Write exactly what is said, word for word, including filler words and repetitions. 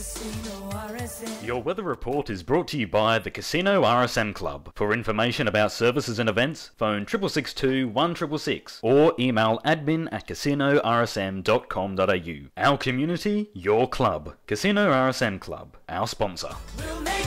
Your weather report is brought to you by the Casino R S M Club. For information about services and events, phone six six two, one six six six or email admin at casino r s m dot com dot a u. Our community, your club. Casino R S M Club, our sponsor.